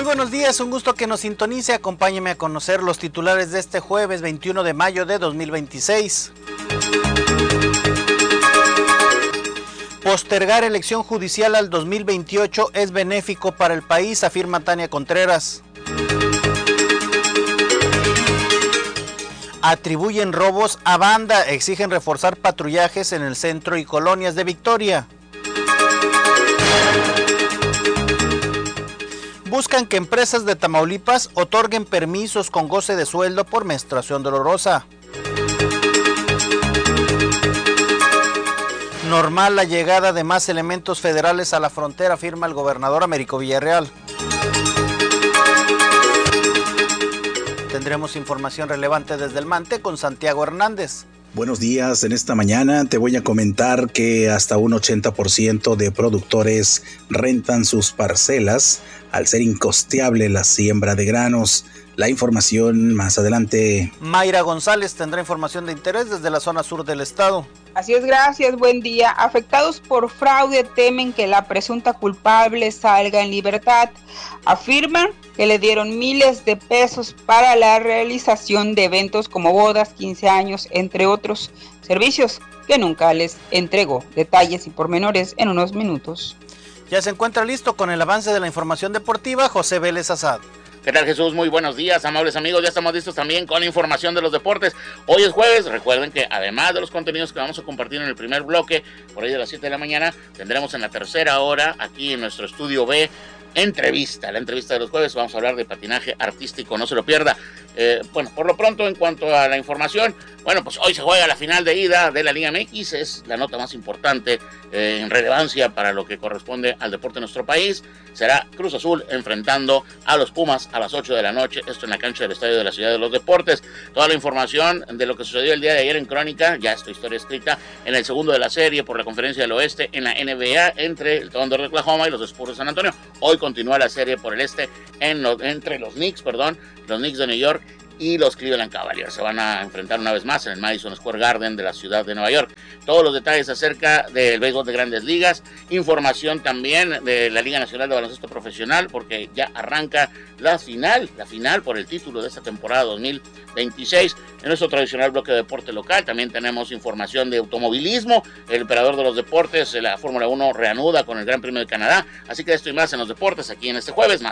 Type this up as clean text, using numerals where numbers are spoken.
buenos días, un gusto que nos sintonice. Acompáñeme a conocer los titulares de este jueves 21 de mayo de 2026. Postergar elección judicial al 2028 es benéfico para el país, afirma Tania Contreras. Atribuyen robos a banda, exigen reforzar patrullajes en el centro y colonias de Victoria. Buscan que empresas de Tamaulipas otorguen permisos con goce de sueldo por menstruación dolorosa. Normal la llegada de más elementos federales a la frontera, afirma el gobernador Américo Villarreal. Tendremos información relevante desde el Mante con Santiago Hernández. Buenos días, en esta mañana te voy a comentar que hasta un 80% de productores rentan sus parcelas al ser incosteable la siembra de granos. La información más adelante. Mayra González tendrá información de interés desde la zona sur del estado. Así es, gracias, buen día. Afectados por fraude temen que la presunta culpable salga en libertad. Afirman que le dieron miles de pesos para la realización de eventos como bodas, 15 años, entre otros servicios que nunca les entregó. Detalles y pormenores en unos minutos. Ya se encuentra listo con el avance de la información deportiva José Vélez Azad. ¿Qué tal, Jesús? Muy buenos días, amables amigos. Ya estamos listos también con información de los deportes. Hoy es jueves. Recuerden que además de los contenidos que vamos a compartir en el primer bloque, por ahí de las 7 de la mañana, tendremos en la tercera hora, aquí en nuestro estudio B, la entrevista de los jueves. Vamos a hablar de patinaje artístico, no se lo pierda. Bueno, por lo pronto, en cuanto a la información, bueno, pues hoy se juega la final de ida de la Liga MX, es la nota más importante en relevancia para lo que corresponde al deporte de nuestro país. Será Cruz Azul enfrentando a los Pumas a las 8 de la noche, esto en la cancha del Estadio de la Ciudad de los Deportes. Toda la información de lo que sucedió el día de ayer en Crónica, ya esta historia escrita en el segundo de la serie por la Conferencia del Oeste en la NBA entre el Thunder de Oklahoma y los Spurs de San Antonio. Hoy continúa la serie por el este entre los Knicks de New York y los Cleveland Cavaliers. Se van a enfrentar una vez más en el Madison Square Garden de la ciudad de Nueva York. Todos los detalles acerca del béisbol de Grandes Ligas, información también de la Liga Nacional de Baloncesto Profesional, porque ya arranca la final por el título de esta temporada 2026. En nuestro tradicional bloque de deporte local también tenemos información de automovilismo. El emperador de los deportes, la Fórmula 1 reanuda con el Gran Premio de Canadá. Así que esto y más en los deportes aquí en este jueves. Más